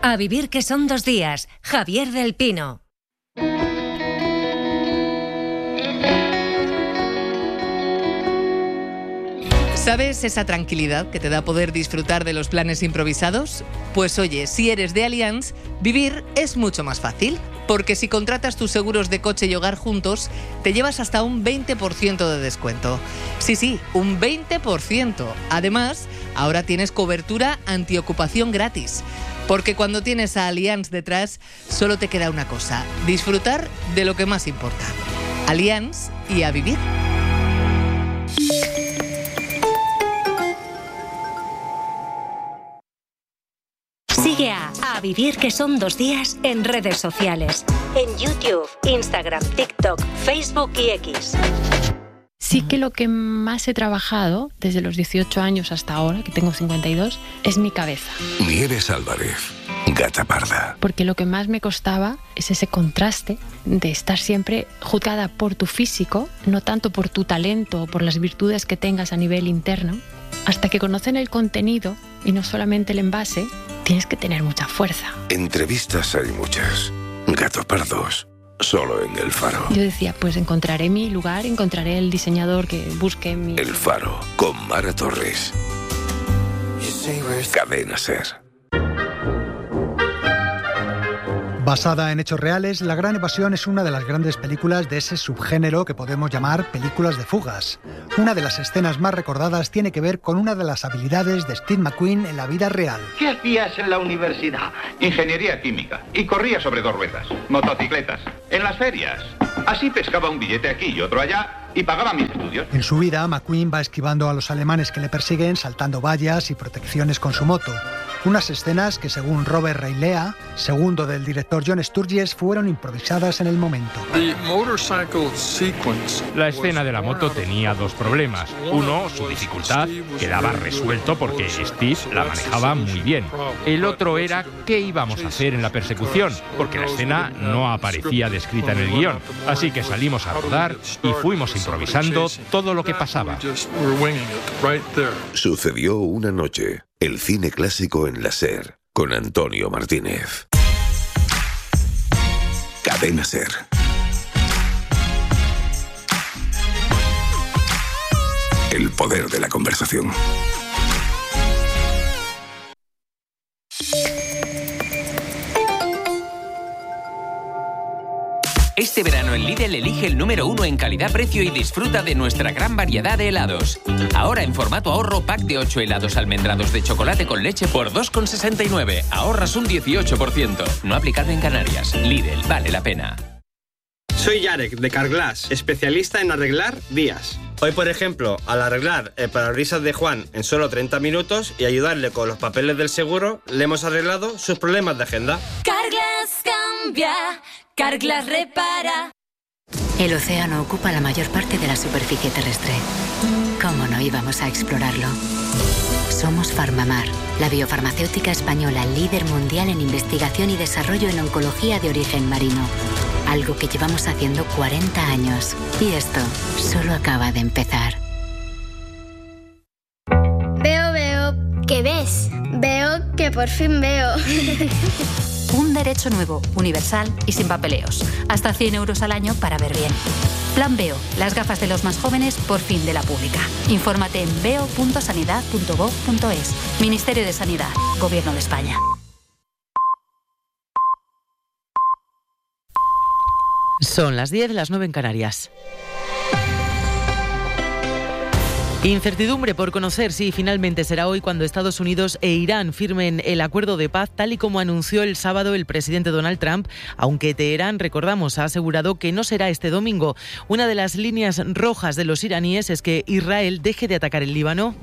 A vivir que son 2 días. Javier del Pino. ¿Sabes esa tranquilidad que te da poder disfrutar de los planes improvisados? Pues oye, si eres de Allianz, vivir es mucho más fácil. Porque si contratas tus seguros de coche y hogar juntos, te llevas hasta un 20% de descuento. Sí, un 20%. Además, ahora tienes cobertura antiocupación gratis. Porque cuando tienes a Allianz detrás, solo te queda una cosa: disfrutar de lo que más importa. Allianz y a vivir. Sigue a Vivir que son 2 días en redes sociales. En YouTube, Instagram, TikTok, Facebook y X. Sí que lo que más he trabajado desde los 18 años hasta ahora, que tengo 52, es mi cabeza. Nieves Álvarez, Gata Parda. Porque lo que más me costaba es ese contraste de estar siempre juzgada por tu físico, no tanto por tu talento o por las virtudes que tengas a nivel interno. Hasta que conocen el contenido y no solamente el envase, tienes que tener mucha fuerza. Entrevistas hay muchas. Gatos Pardos, solo en El Faro. Yo decía, pues encontraré mi lugar, encontraré el diseñador que busque mi... El Faro, con Mara Torres. Cadena SER. Basada en hechos reales, La Gran Evasión es una de las grandes películas de ese subgénero que podemos llamar películas de fugas. Una de las escenas más recordadas tiene que ver con una de las habilidades de Steve McQueen en la vida real. ¿Qué hacías en la universidad? Ingeniería química. Y corría sobre 2 ruedas. Motocicletas. En las ferias. Así pescaba un billete aquí y otro allá y pagaba mis estudios. En su vida, McQueen va esquivando a los alemanes que le persiguen, saltando vallas y protecciones con su moto. Unas escenas que, según Robert Reilea, segundo del director John Sturges, fueron improvisadas en el momento. La escena de la moto tenía 2 problemas. Uno, su dificultad, quedaba resuelto porque Steve la manejaba muy bien. El otro era qué íbamos a hacer en la persecución, porque la escena no aparecía descrita en el guión. Así que salimos a rodar y fuimos improvisando todo lo que pasaba. Sucedió una noche. El cine clásico en la SER, con Antonio Martínez. Cadena SER. El poder de la conversación. Este verano en Lidl elige el número 1 en calidad-precio y disfruta de nuestra gran variedad de helados. Ahora en formato ahorro, pack de 8 helados almendrados de chocolate con leche por 2,69. Ahorras un 18%. No aplicado en Canarias. Lidl, vale la pena. Soy Yarek, de Carglass, especialista en arreglar vías. Hoy, por ejemplo, al arreglar el parabrisas de Juan en solo 30 minutos y ayudarle con los papeles del seguro, le hemos arreglado sus problemas de agenda. Carglass cambia, Carglass repara. El océano ocupa la mayor parte de la superficie terrestre. ¿Cómo no íbamos a explorarlo? Somos Farmamar, la biofarmacéutica española líder mundial en investigación y desarrollo en oncología de origen marino. Algo que llevamos haciendo 40 años. Y esto solo acaba de empezar. Veo. ¿Qué ves? Veo que por fin veo. Un derecho nuevo, universal y sin papeleos. Hasta 100 euros al año para ver bien. Plan Veo, las gafas de los más jóvenes por fin de la pública. Infórmate en veo.sanidad.gov.es. Ministerio de Sanidad, Gobierno de España. Son las 10, las 9 en Canarias. Incertidumbre por conocer si finalmente será hoy cuando Estados Unidos e Irán firmen el acuerdo de paz, tal y como anunció el sábado el presidente Donald Trump, aunque Teherán, recordamos, ha asegurado que no será este domingo. Una de las líneas rojas de los iraníes es que Israel deje de atacar el Líbano.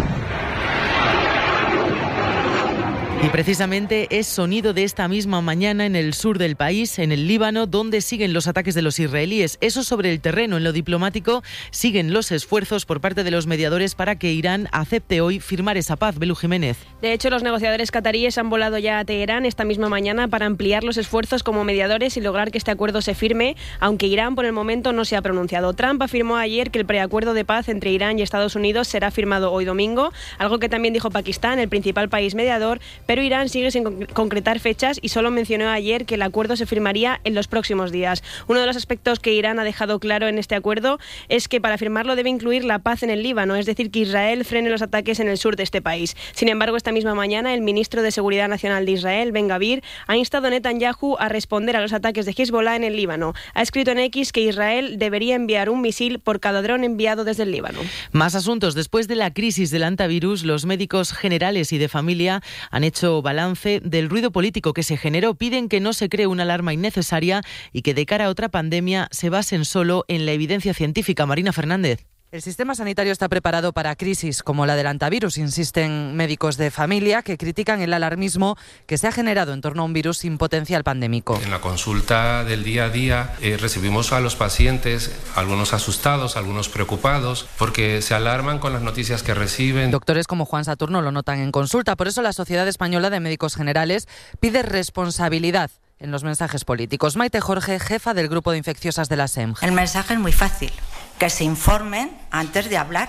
Y precisamente es sonido de esta misma mañana en el sur del país, en el Líbano, donde siguen los ataques de los israelíes. Eso sobre el terreno. En lo diplomático siguen los esfuerzos por parte de los mediadores para que Irán acepte hoy firmar esa paz. Belú Jiménez. De hecho, los negociadores cataríes han volado ya a Teherán esta misma mañana para ampliar los esfuerzos como mediadores y lograr que este acuerdo se firme, aunque Irán por el momento no se ha pronunciado. Trump afirmó ayer que el preacuerdo de paz entre Irán y Estados Unidos será firmado hoy domingo, algo que también dijo Pakistán, el principal país mediador, pero Irán sigue sin concretar fechas y solo mencionó ayer que el acuerdo se firmaría en los próximos días. Uno de los aspectos que Irán ha dejado claro en este acuerdo es que para firmarlo debe incluir la paz en el Líbano, es decir, que Israel frene los ataques en el sur de este país. Sin embargo, esta misma mañana el ministro de Seguridad Nacional de Israel, Ben Gvir, ha instado a Netanyahu a responder a los ataques de Hezbollah en el Líbano. Ha escrito en X que Israel debería enviar un misil por cada dron enviado desde el Líbano. Más asuntos. Después de la crisis del antivirus, los médicos generales y de familia han hecho balance del ruido político que se generó. Piden que no se cree una alarma innecesaria y que de cara a otra pandemia se basen solo en la evidencia científica. Marina Fernández. El sistema sanitario está preparado para crisis como la del antivirus, insisten médicos de familia que critican el alarmismo que se ha generado en torno a un virus sin potencial pandémico. En la consulta del día a día recibimos a los pacientes, algunos asustados, algunos preocupados, porque se alarman con las noticias que reciben. Doctores como Juan Saturno lo notan en consulta, por eso la Sociedad Española de Médicos Generales pide responsabilidad en los mensajes políticos. Maite Jorge, jefa del grupo de infecciosas de la SEM. El mensaje es muy fácil, que se informen antes de hablar.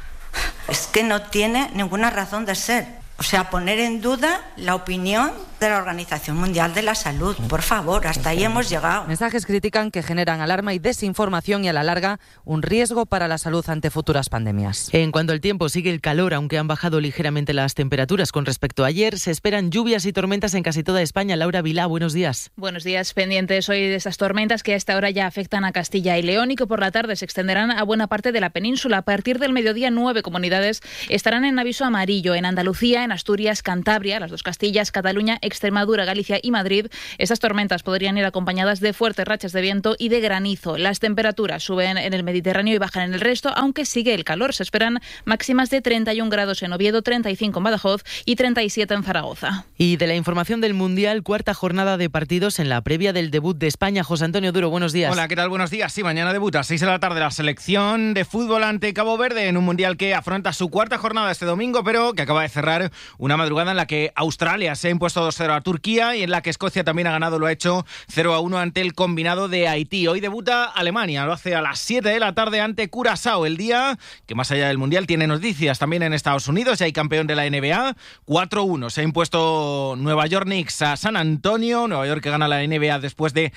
Es que no tiene ninguna razón de ser. O sea, poner en duda la opinión de la Organización Mundial de la Salud. Por favor, hasta ahí hemos llegado. Mensajes critican que generan alarma y desinformación y a la larga un riesgo para la salud ante futuras pandemias. En cuanto al tiempo, sigue el calor, aunque han bajado ligeramente las temperaturas con respecto a ayer. Se esperan lluvias y tormentas en casi toda España. Laura Vilá, buenos días. Buenos días, pendientes hoy de esas tormentas que a esta hora ya afectan a Castilla y León y que por la tarde se extenderán a buena parte de la península. A partir del mediodía, 9 comunidades estarán en aviso amarillo. En Andalucía, en Asturias, Cantabria, las dos Castillas, Cataluña, Extremadura, Galicia y Madrid. Estas tormentas podrían ir acompañadas de fuertes rachas de viento y de granizo. Las temperaturas suben en el Mediterráneo y bajan en el resto, aunque sigue el calor. Se esperan máximas de 31 grados en Oviedo, 35 en Badajoz y 37 en Zaragoza. Y de la información del Mundial, cuarta jornada de partidos en la previa del debut de España. José Antonio Duro, buenos días. Hola, ¿qué tal? Buenos días. Sí, mañana debuta a 6 de la tarde la selección de fútbol ante Cabo Verde en un Mundial que afronta su cuarta jornada este domingo, pero que acaba de cerrar una madrugada en la que Australia se ha impuesto 2-0 a Turquía y en la que Escocia también ha ganado, lo ha hecho 0-1 ante el combinado de Haití. Hoy debuta Alemania, lo hace a las 7 de la tarde ante Curazao, el día que más allá del Mundial tiene noticias también en Estados Unidos. Ya hay campeón de la NBA, 4-1 se ha impuesto Nueva York Knicks a San Antonio, Nueva York que gana la NBA después de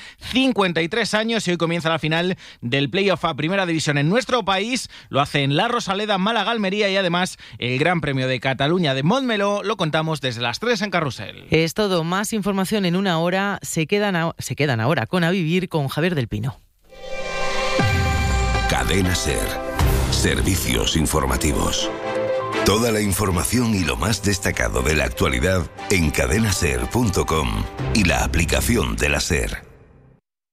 53 años y hoy comienza la final del playoff a Primera División en nuestro país, lo hace en La Rosaleda, Málaga, Almería y además el Gran Premio de Cataluña de Montmeló lo contamos desde las 3 en Carrusel. Es todo, más información en una hora. Se quedan ahora con A Vivir con Javier del Pino. Cadena SER. Servicios informativos. Toda la información y lo más destacado de la actualidad en cadenaser.com y la aplicación de la SER.